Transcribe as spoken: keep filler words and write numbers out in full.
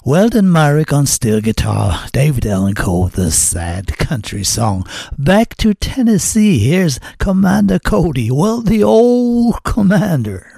Weldon Myrick on steel guitar, David Allan Coe with a sad country song. Back to Tennessee, here's Commander Cody, well, the old commander.